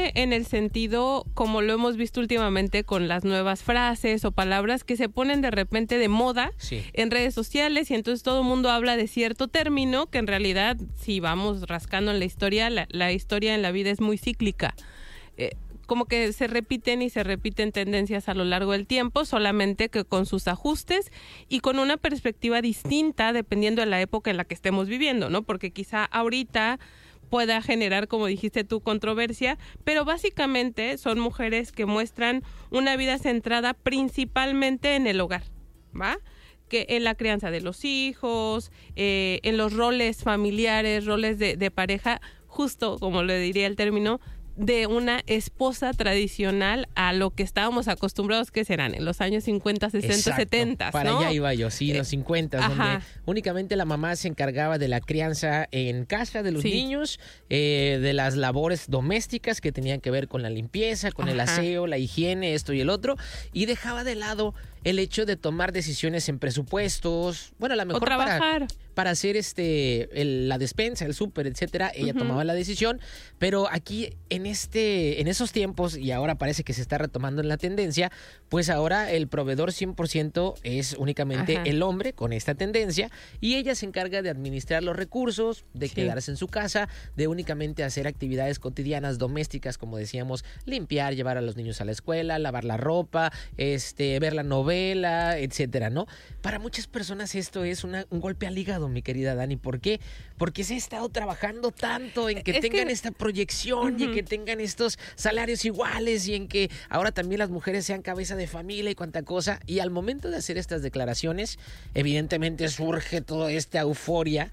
que en el sentido, como lo hemos visto últimamente con las nuevas frases o palabras que se ponen de repente de moda en redes sociales y entonces todo el mundo habla de cierto término que en realidad, si vamos rascando en la historia, la historia en la vida es muy cíclica. Como que se repiten y se repiten tendencias a lo largo del tiempo, solamente que con sus ajustes y con una perspectiva distinta dependiendo de la época en la que estemos viviendo, ¿no? Porque quizá ahorita pueda generar, como dijiste tú, controversia, pero básicamente son mujeres que muestran una vida centrada principalmente en el hogar, ¿va? Que en la crianza de los hijos, en los roles familiares, roles de pareja, justo como le diría el término, de una esposa tradicional a lo que estábamos acostumbrados que serán en los años 50, 60, Exacto. 70, Para ¿no? allá iba yo, sí, los 50, donde únicamente la mamá se encargaba de la crianza en casa de los niños, de las labores domésticas que tenían que ver con la limpieza, con el aseo, la higiene, esto y el otro, y dejaba de lado el hecho de tomar decisiones en presupuestos, bueno, a lo mejor para hacer la despensa, el súper, etcétera, ella tomaba la decisión, pero aquí en esos tiempos, y ahora parece que se está retomando en la tendencia, pues ahora el proveedor 100% es únicamente el hombre con esta tendencia, y ella se encarga de administrar los recursos, de quedarse en su casa, de únicamente hacer actividades cotidianas domésticas, como decíamos, limpiar, llevar a los niños a la escuela, lavar la ropa, ver la novela, etcétera, ¿no? Para muchas personas esto es un golpe al hígado, mi querida Dani. ¿Por qué? Porque se ha estado trabajando tanto en que tengan esta proyección y en que tengan estos salarios iguales y en que ahora también las mujeres sean cabeza de familia y cuanta cosa. Y al momento de hacer estas declaraciones, evidentemente surge toda esta euforia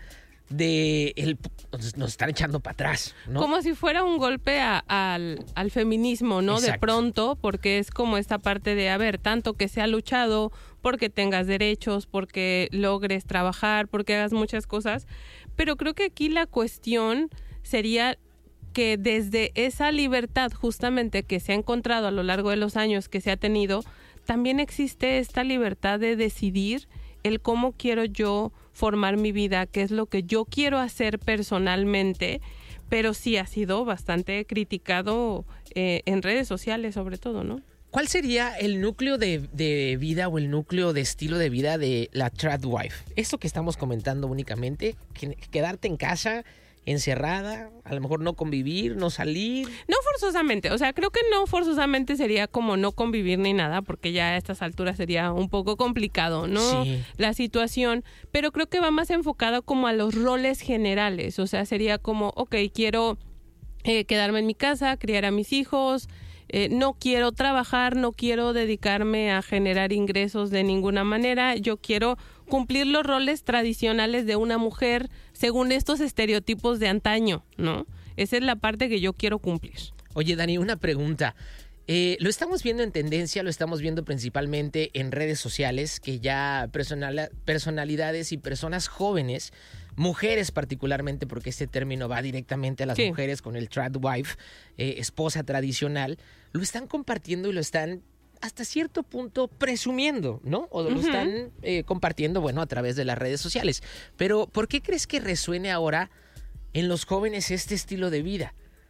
nos están echando para atrás, ¿no? Como si fuera un golpe al feminismo, ¿no? Exacto. De pronto, porque es como esta parte de, a ver, tanto que se ha luchado porque tengas derechos, porque logres trabajar, porque hagas muchas cosas, pero creo que aquí la cuestión sería que desde esa libertad justamente que se ha encontrado a lo largo de los años que se ha tenido, también existe esta libertad de decidir el cómo quiero yo formar mi vida, qué es lo que yo quiero hacer personalmente, pero sí ha sido bastante criticado en redes sociales sobre todo, ¿no? ¿Cuál sería el núcleo de vida o el núcleo de estilo de vida de la tradwife? Esto que estamos comentando únicamente, quedarte en casa, encerrada, a lo mejor no convivir, no salir. No forzosamente, o sea, creo que no forzosamente sería como no convivir ni nada, porque ya a estas alturas sería un poco complicado, ¿no? Sí. La situación, pero creo que va más enfocado como a los roles generales, o sea, sería como, quiero quedarme en mi casa, criar a mis hijos, no quiero trabajar, no quiero dedicarme a generar ingresos de ninguna manera, yo quiero cumplir los roles tradicionales de una mujer según estos estereotipos de antaño, ¿no? Esa es la parte que yo quiero cumplir. Oye, Dani, una pregunta. Lo estamos viendo en tendencia, lo estamos viendo principalmente en redes sociales, que ya personalidades y personas jóvenes, mujeres particularmente, porque este término va directamente a las mujeres con el tradwife, esposa tradicional, lo están compartiendo y lo están hasta cierto punto presumiendo, ¿no? O lo están compartiendo, bueno, a través de las redes sociales. Pero, ¿por qué crees que resuene ahora en los jóvenes este estilo de vida?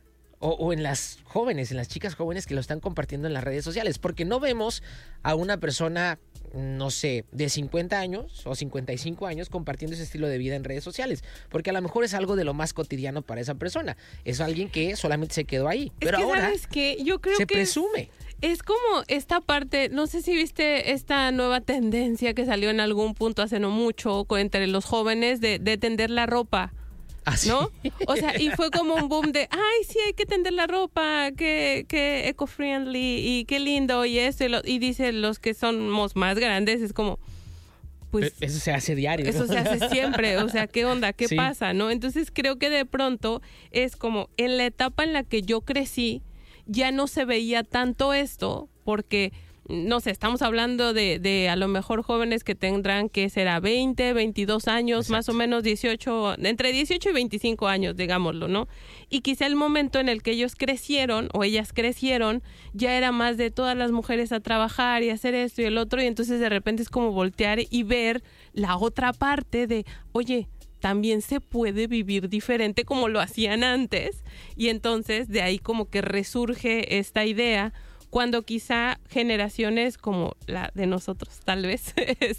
O en las jóvenes, en las chicas jóvenes que lo están compartiendo en las redes sociales. Porque no vemos a una persona, no sé, de 50 años o 55 años compartiendo ese estilo de vida en redes sociales. Porque a lo mejor es algo de lo más cotidiano para esa persona. Es alguien que solamente se quedó ahí. Pero ahora, ¿sabes qué? Yo creo se que presume. Es como esta parte, no sé si viste esta nueva tendencia que salió en algún punto hace no mucho entre los jóvenes de tender la ropa. ¿No? O sea, y fue como un boom de, ay, sí, hay que tender la ropa, que eco-friendly y qué lindo y eso. Y dice, los que somos más grandes, es como, pues... Eso se hace diario, ¿no? Eso se hace siempre, o sea, ¿qué onda? ¿Qué pasa? ¿No? Entonces creo que de pronto es como, en la etapa en la que yo crecí, ya no se veía tanto esto, porque... No sé, estamos hablando de a lo mejor jóvenes que tendrán que será 20, 22 años, exacto, más o menos 18, entre 18 y 25 años, digámoslo, ¿no? Y quizá el momento en el que ellos crecieron o ellas crecieron, ya era más de todas las mujeres a trabajar y hacer esto y el otro, y entonces de repente es como voltear y ver la otra parte de, oye, también se puede vivir diferente como lo hacían antes, y entonces de ahí como que resurge esta idea, cuando quizá generaciones como la de nosotros, tal vez,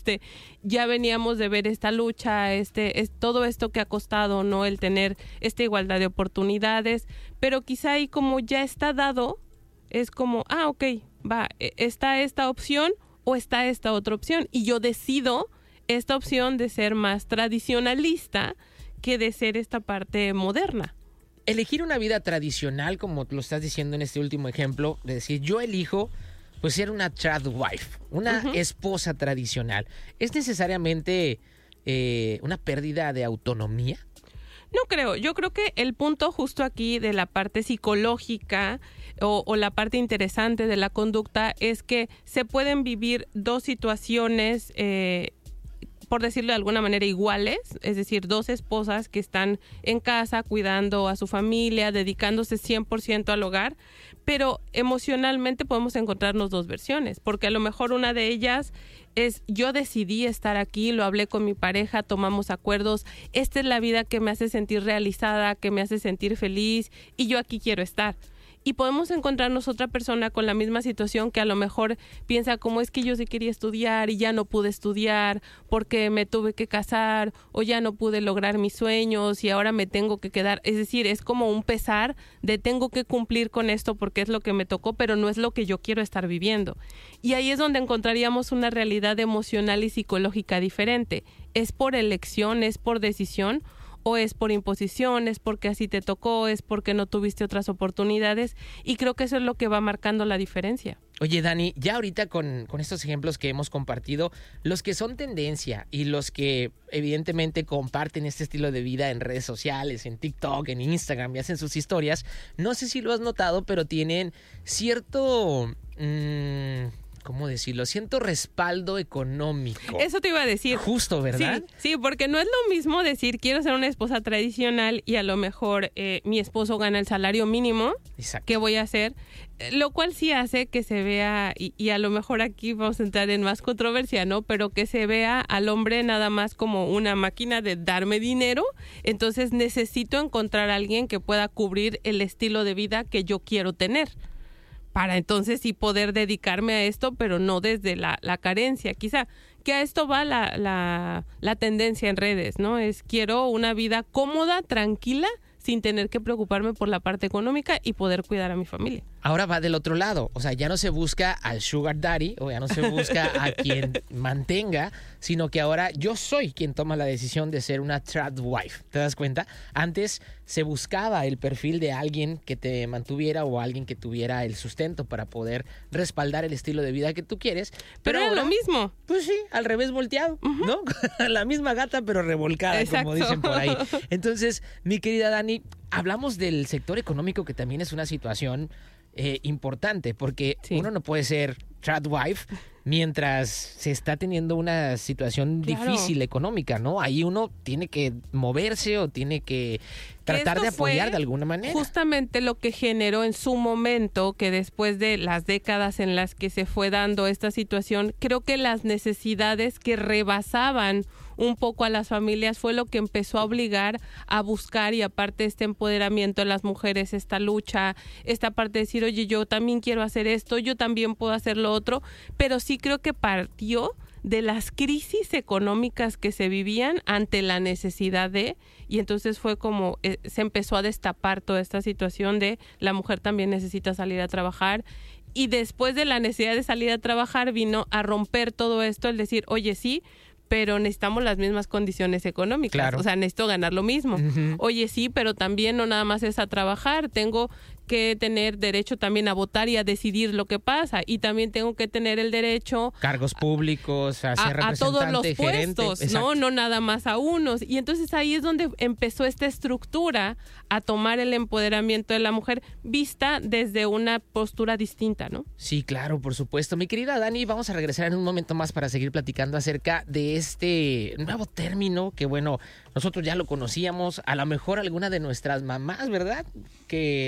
ya veníamos de ver esta lucha, todo esto que ha costado, ¿no? El tener esta igualdad de oportunidades, pero quizá ahí como ya está dado, es como, ok, va, está esta opción o está esta otra opción, y yo decido esta opción de ser más tradicionalista que de ser esta parte moderna. Elegir una vida tradicional, como lo estás diciendo en este último ejemplo, de decir, yo elijo pues ser una trad wife, una esposa tradicional. ¿Es necesariamente una pérdida de autonomía? No creo. Yo creo que el punto justo aquí de la parte psicológica o la parte interesante de la conducta es que se pueden vivir dos situaciones por decirlo de alguna manera, iguales, es decir, dos esposas que están en casa cuidando a su familia, dedicándose 100% al hogar, pero emocionalmente podemos encontrarnos dos versiones, porque a lo mejor una de ellas es, yo decidí estar aquí, lo hablé con mi pareja, tomamos acuerdos, esta es la vida que me hace sentir realizada, que me hace sentir feliz, y yo aquí quiero estar. Y podemos encontrarnos otra persona con la misma situación que a lo mejor piensa, como es que yo sí quería estudiar y ya no pude estudiar porque me tuve que casar, o ya no pude lograr mis sueños y ahora me tengo que quedar. Es decir, es como un pesar de tengo que cumplir con esto porque es lo que me tocó, pero no es lo que yo quiero estar viviendo. Y ahí es donde encontraríamos una realidad emocional y psicológica diferente. ¿Es por elección, es por decisión? ¿O es por imposición, es porque así te tocó, es porque no tuviste otras oportunidades? Y creo que eso es lo que va marcando la diferencia. Oye, Dani, ya ahorita con estos ejemplos que hemos compartido, los que son tendencia y los que evidentemente comparten este estilo de vida en redes sociales, en TikTok, en Instagram y hacen sus historias, no sé si lo has notado, pero tienen cierto... ¿cómo decirlo? Siento respaldo económico. Eso te iba a decir. Justo, ¿verdad? Sí, porque no es lo mismo decir quiero ser una esposa tradicional y a lo mejor mi esposo gana el salario mínimo. Exacto. ¿Qué voy a hacer? Lo cual sí hace que se vea, y a lo mejor aquí vamos a entrar en más controversia, ¿no? Pero que se vea al hombre nada más como una máquina de darme dinero. Entonces necesito encontrar a alguien que pueda cubrir el estilo de vida que yo quiero tener, para entonces sí poder dedicarme a esto, pero no desde la carencia. Quizá que a esto va la tendencia en redes, ¿no? Es quiero una vida cómoda, tranquila, sin tener que preocuparme por la parte económica y poder cuidar a mi familia. Ahora va del otro lado, o sea, ya no se busca al sugar daddy o ya no se busca a quien mantenga, sino que ahora yo soy quien toma la decisión de ser una trad wife. ¿Te das cuenta? Antes se buscaba el perfil de alguien que te mantuviera o alguien que tuviera el sustento para poder respaldar el estilo de vida que tú quieres. Pero ahora, era lo mismo. Pues sí, al revés volteado, ¿no? La misma gata pero revolcada, exacto, como dicen por ahí. Entonces, mi querida Dani, hablamos del sector económico, que también es una situación importante, porque uno no puede ser trad wife mientras se está teniendo una situación difícil económica, ¿no? Ahí uno tiene que moverse o tiene que tratar de apoyar de alguna manera. Justamente lo que generó en su momento, que después de las décadas en las que se fue dando esta situación, creo que las necesidades que rebasaban un poco a las familias fue lo que empezó a obligar a buscar, y aparte este empoderamiento de las mujeres, esta lucha, esta parte de decir, oye, yo también quiero hacer esto, yo también puedo hacer lo otro, pero sí creo que partió de las crisis económicas que se vivían ante la necesidad de, y entonces fue como se empezó a destapar toda esta situación de la mujer también necesita salir a trabajar, y después de la necesidad de salir a trabajar vino a romper todo esto el decir, oye, sí, pero necesitamos las mismas condiciones económicas. Claro. O sea, necesito ganar lo mismo. Oye, sí, pero también no nada más es a trabajar, tengo que tener derecho también a votar y a decidir lo que pasa, y también tengo que tener el derecho cargos públicos, a ser representante, a todos los gerente, puestos, no nada más a unos. Y entonces ahí es donde empezó esta estructura a tomar el empoderamiento de la mujer vista desde una postura distinta, ¿no? Sí, claro, por supuesto. Mi querida Dani, vamos a regresar en un momento más para seguir platicando acerca de este nuevo término que, bueno, nosotros ya lo conocíamos, a lo mejor alguna de nuestras mamás, ¿verdad? Que de esta generación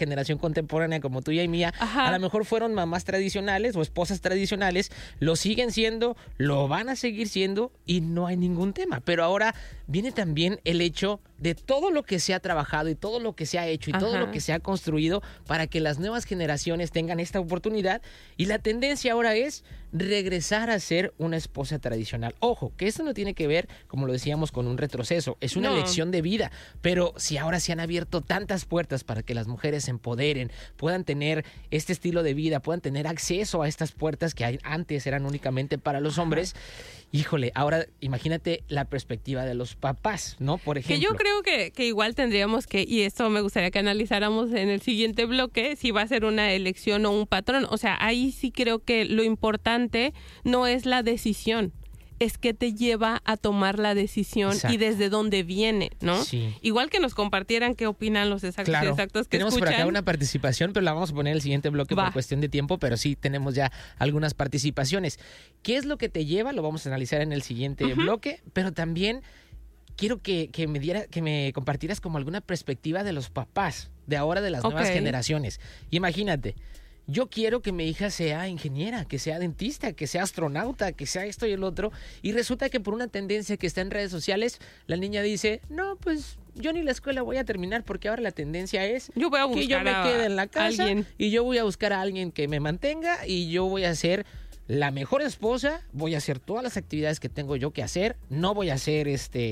generación contemporánea como tuya y mía, a lo mejor fueron mamás tradicionales o esposas tradicionales, lo siguen siendo, lo van a seguir siendo y no hay ningún tema. Pero ahora viene también el hecho de todo lo que se ha trabajado y todo lo que se ha hecho y todo lo que se ha construido para que las nuevas generaciones tengan esta oportunidad, y la tendencia ahora es regresar a ser una esposa tradicional. Ojo, que esto no tiene que ver, como lo decíamos, con un retroceso, es una elección de vida, pero si ahora se han abierto tantas puertas para que las mujeres se empoderen, puedan tener este estilo de vida, puedan tener acceso a estas puertas que antes eran únicamente para los hombres, híjole, ahora imagínate la perspectiva de los papás, ¿no? Por ejemplo. Que yo creo que igual tendríamos que, y esto me gustaría que analizáramos en el siguiente bloque, si va a ser una elección o un patrón. O sea, ahí sí creo que lo importante no es la decisión, es que te lleva a tomar la decisión. Exacto. Y desde dónde viene, ¿no? Sí. Igual que nos compartieran qué opinan los exactos que tenemos escuchan. Por acá una participación, pero la vamos a poner en el siguiente bloque por cuestión de tiempo, pero sí tenemos ya algunas participaciones. ¿Qué es lo que te lleva? Lo vamos a analizar en el siguiente bloque, pero también quiero que me compartieras como alguna perspectiva de los papás de ahora, de las nuevas generaciones. Imagínate, yo quiero que mi hija sea ingeniera, que sea dentista, que sea astronauta, que sea esto y el otro, y resulta que por una tendencia que está en redes sociales, la niña dice, no, pues yo ni la escuela voy a terminar porque ahora la tendencia es yo voy a buscar que yo me quede en la casa y yo voy a buscar a alguien que me mantenga y yo voy a ser la mejor esposa, voy a hacer todas las actividades que tengo yo que hacer, no voy a ser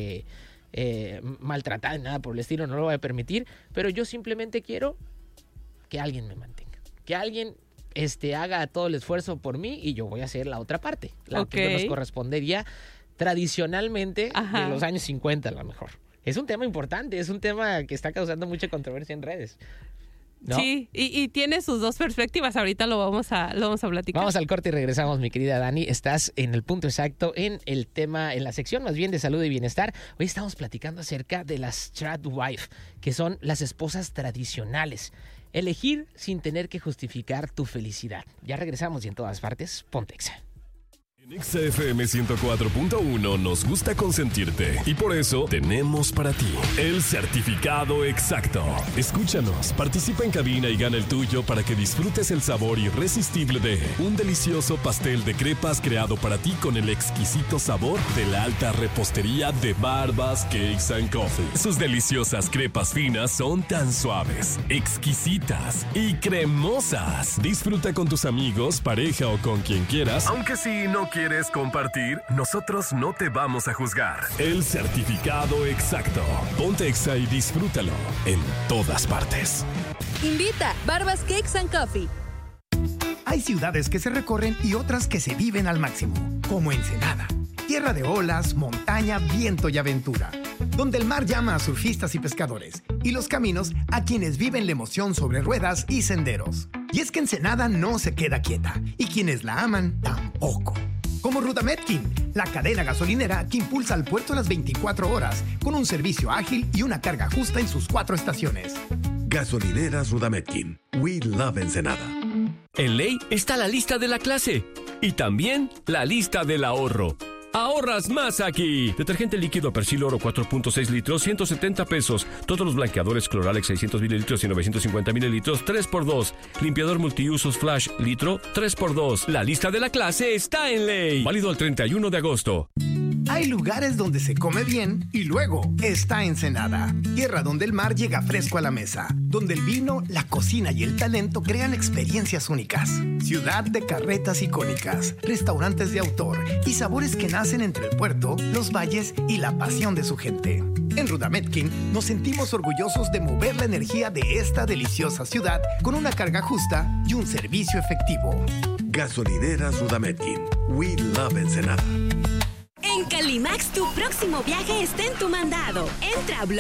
maltratada, nada por el estilo, no lo voy a permitir, pero yo simplemente quiero que alguien me mantenga, que alguien haga todo el esfuerzo por mí y yo voy a hacer la otra parte, la que nos correspondería tradicionalmente de los años 50 a lo mejor. Es un tema importante, es un tema que está causando mucha controversia en redes, ¿no? Sí, y tiene sus dos perspectivas. Ahorita lo vamos a platicar. Vamos al corte y regresamos, mi querida Dani. Estás en el punto exacto, en el tema, en la sección más bien de salud y bienestar. Hoy estamos platicando acerca de las trad wife, que son las esposas tradicionales. Elegir sin tener que justificar tu felicidad. Ya regresamos y en todas partes, ponte Exa. En Exa FM 104.1 nos gusta consentirte y por eso tenemos para ti el certificado exacto. Escúchanos, participa en cabina y gana el tuyo para que disfrutes el sabor irresistible de un delicioso pastel de crepas creado para ti con el exquisito sabor de la alta repostería de Barbas Cakes and Coffee. Sus deliciosas crepas finas son tan suaves, exquisitas y cremosas. Disfruta con tus amigos, pareja o con quien quieras, aunque si no quieres compartir, nosotros no te vamos a juzgar. El certificado exacto. Ponte Exa y disfrútalo en todas partes. Invita Barbas Cakes and Coffee. Hay ciudades que se recorren y otras que se viven al máximo, como Ensenada, tierra de olas, montaña, viento y aventura, donde el mar llama a surfistas y pescadores, y los caminos a quienes viven la emoción sobre ruedas y senderos. Y es que Ensenada no se queda quieta, y quienes la aman tampoco. Como Rudametkin, la cadena gasolinera que impulsa al puerto las 24 horas, con un servicio ágil y una carga justa en sus 4 estaciones. Gasolineras Rudametkin. We love Ensenada. En Ley está la lista de la clase y también la lista del ahorro. ¡Ahorras más aquí! Detergente líquido Persil Oro 4.6 litros, 170 pesos. Todos los blanqueadores Cloralex 600 mililitros y 950 mililitros, 3x2. Limpiador multiusos Flash litro, 3x2. La lista de la clase está en Ley. Válido al 31 de agosto. Hay lugares donde se come bien y luego está Ensenada, tierra donde el mar llega fresco a la mesa, donde el vino, la cocina y el talento crean experiencias únicas. Ciudad de carretas icónicas, restaurantes de autor y sabores que nacen entre el puerto, los valles y la pasión de su gente. En Rudametkin nos sentimos orgullosos de mover la energía de esta deliciosa ciudad con una carga justa y un servicio efectivo. Gasolineras Rudametkin. We love Ensenada. En Calimax, tu próximo viaje está en tu mandado. Entra a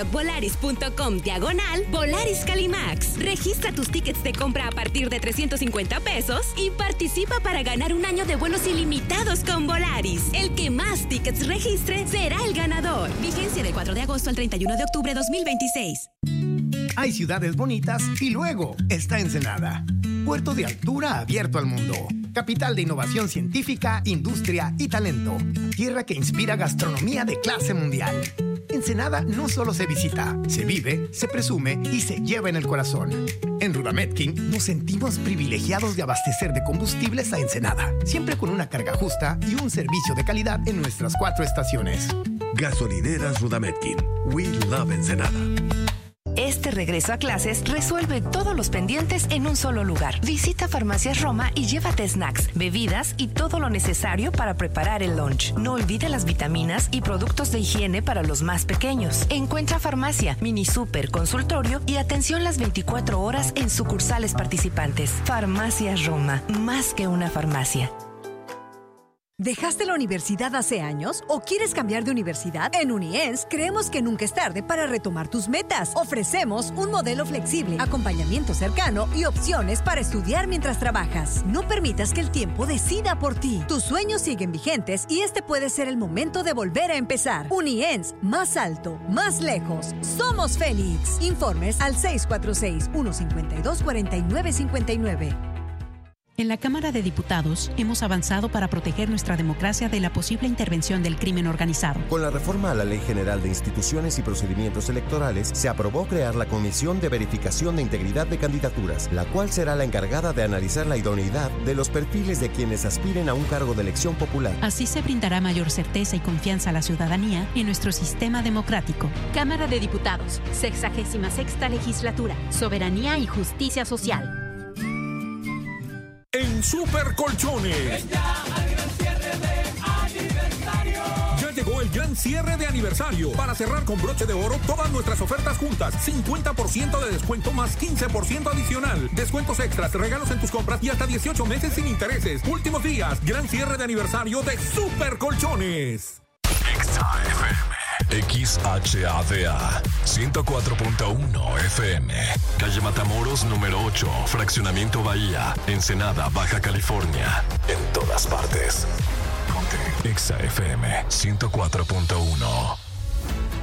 blogvolaris.com/Volaris Calimax. Registra tus tickets de compra a partir de 350 pesos y participa para ganar un año de vuelos ilimitados con Volaris. El que más tickets registre será el ganador. Vigencia del 4 de agosto al 31 de octubre de 2026. Hay ciudades bonitas y luego está Ensenada, puerto de altura abierto al mundo. Capital de innovación científica, industria y talento. Tierra que inspira gastronomía de clase mundial. Ensenada no solo se visita, se vive, se presume y se lleva en el corazón. En Rudametkin nos sentimos privilegiados de abastecer de combustibles a Ensenada, siempre con una carga justa y un servicio de calidad en nuestras 4 estaciones. Gasolineras Rudametkin. We love Ensenada. Este regreso a clases resuelve todos los pendientes en un solo lugar. Visita Farmacias Roma y llévate snacks, bebidas y todo lo necesario para preparar el lunch. No olvide las vitaminas y productos de higiene para los más pequeños. Encuentra farmacia, mini super, consultorio y atención las 24 horas en sucursales participantes. Farmacias Roma, más que una farmacia. ¿Dejaste la universidad hace años o quieres cambiar de universidad? En UniEns creemos que nunca es tarde para retomar tus metas. Ofrecemos un modelo flexible, acompañamiento cercano y opciones para estudiar mientras trabajas. No permitas que el tiempo decida por ti. Tus sueños siguen vigentes y este puede ser el momento de volver a empezar. UniEns, más alto, más lejos. Somos Félix. Informes al 646-152-4959. En la Cámara de Diputados hemos avanzado para proteger nuestra democracia de la posible intervención del crimen organizado. Con la reforma a la Ley General de Instituciones y Procedimientos Electorales, se aprobó crear la Comisión de Verificación de Integridad de Candidaturas, la cual será la encargada de analizar la idoneidad de los perfiles de quienes aspiren a un cargo de elección popular. Así se brindará mayor certeza y confianza a la ciudadanía en nuestro sistema democrático. Cámara de Diputados, 66ª Legislatura, Soberanía y Justicia Social. En Super Colchones. Ya llegó el gran cierre de aniversario. Para cerrar con broche de oro todas nuestras ofertas juntas. 50% de descuento más 15% adicional. Descuentos extras, regalos en tus compras y hasta 18 meses sin intereses. Últimos días. Gran cierre de aniversario de Super Colchones. XHADA 104.1 FM, calle Matamoros número 8, Fraccionamiento Bahía, Ensenada, Baja California. En todas partes. Ponte XFM 104.1.